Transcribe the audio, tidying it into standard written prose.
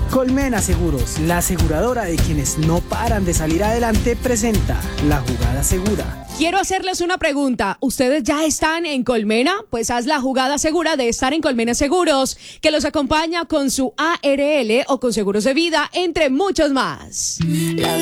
Colmena Seguros, la aseguradora de quienes no paran de salir adelante, presenta La Jugada Segura. Quiero hacerles una pregunta. ¿Ustedes ya están en Colmena? Pues haz la jugada segura de estar en Colmena Seguros, que los acompaña con su ARL o con seguros de vida, entre muchos más.